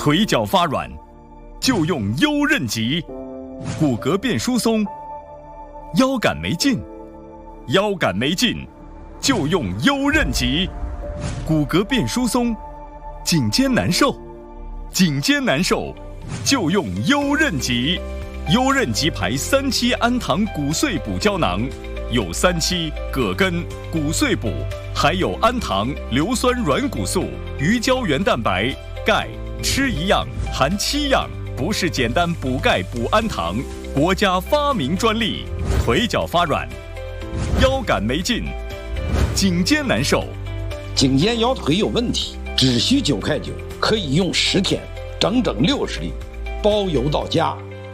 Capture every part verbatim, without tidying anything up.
腿脚发软，就用优韧极；骨骼变疏松，腰杆没劲，腰杆没劲，就用优韧极；骨骼变疏松，颈肩难受，颈肩难受，就用优韧极。优韧极牌三七氨糖骨碎补胶囊，有三七、葛根、骨碎补，还有氨糖、硫酸软骨素、鱼胶原蛋白、钙，吃一样含七样，不是简单补钙补氨糖，国家发明专利。腿脚发软，腰杆没劲，颈肩难受， 颈肩腰腿有问题，只需九块九，可以用十天，整整六十粒，包邮到家。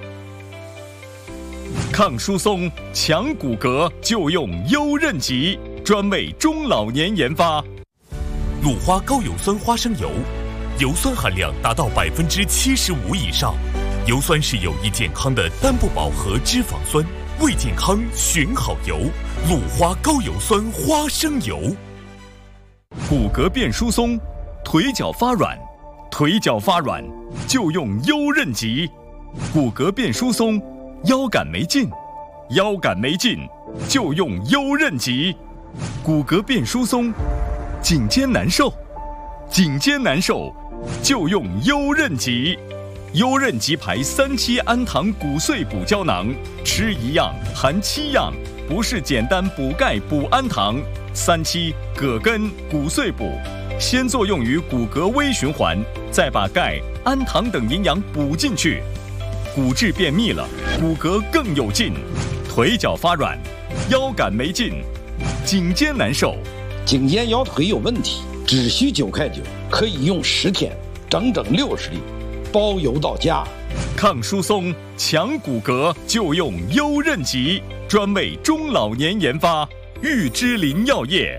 抗疏松、强骨骼，就用优韧极，专为中老年研发。 鲁花高油酸花生油，油酸含量达到百分之七十五以上。油酸是有益健康的单不饱和脂肪酸，为健康选好油。鲁花高油酸花生油。 骨骼变疏松，腿脚发软，腿脚发软就用优韧极；骨骼变疏松，腰杆没劲，腰杆没劲就用优韧极；骨骼变疏松，颈肩难受，颈肩难受就用优韧极。优韧极牌三七氨糖骨碎补胶囊，吃一样含七样，不是简单补钙补氨糖。三七、葛根、骨碎补，先作用于骨骼微循环，再把钙、氨糖等营养补进去。骨质变密了，骨骼更有劲，腿脚发软，腰杆没劲，颈肩难受， 颈肩腰腿有问题，只需九块九，可以用十天，整整六十粒，包邮到家。 抗疏松、强骨骼，就用优韧极，专为中老年研发。玉芝林药业。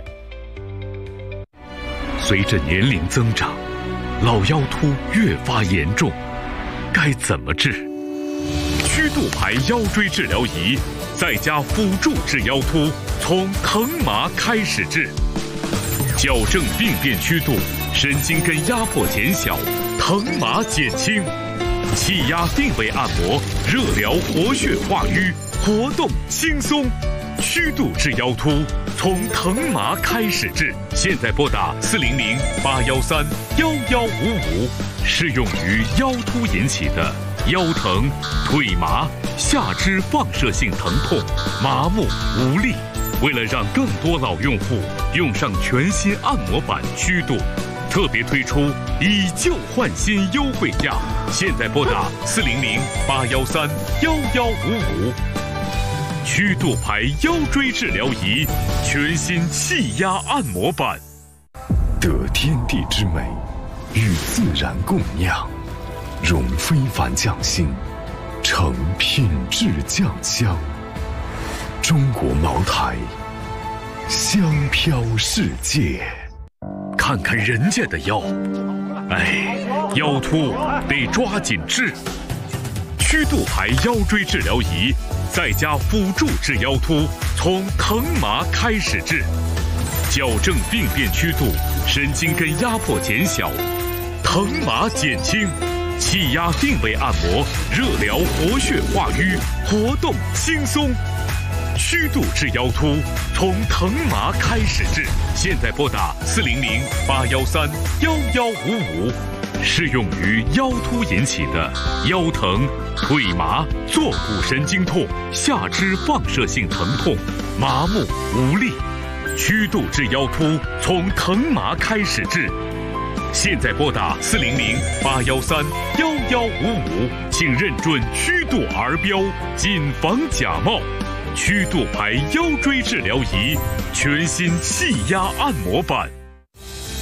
随着年龄增长，老腰突越发严重，该怎么治？曲度牌腰椎治疗仪，在家辅助治腰突，从疼麻开始治，矫正病变曲度，神经根压迫减小，疼麻减轻，气压定位按摩，热疗活血化瘀，活动轻松。曲度治腰突，从疼麻开始治。现在拨打四零零八幺三幺幺五五，适用于腰突引起的腰疼、腿麻、下肢放射性疼痛、麻木无力。为了让更多老用户用上全新按摩板曲度，特别推出以旧换新优惠价。现在拨打四零零八幺三幺幺五五。曲度牌腰椎治疗仪，全新气压按摩板。 得天地之美，与自然共酿，融非凡匠心，成品质酱香。中国茅台，香飘世界。 看看人家的腰，哎，腰突得抓紧治。曲度牌腰椎治疗仪，在家辅助治腰突，从疼麻开始治，矫正病变曲度，神经根压迫减小，疼麻减轻，气压定位按摩，热疗活血化瘀，活动轻松。曲度治腰突，从疼麻开始治。现在拨打四零零八幺三幺幺五五，适用于腰突引起的腰疼、腿麻、坐骨神经痛、下肢放射性疼痛、麻木无力。曲度治腰突，从疼麻开始治。现在拨打四零零八幺三幺幺五五，请认准曲度儿标，谨防假冒。曲度牌腰椎治疗仪，全新气压按摩板。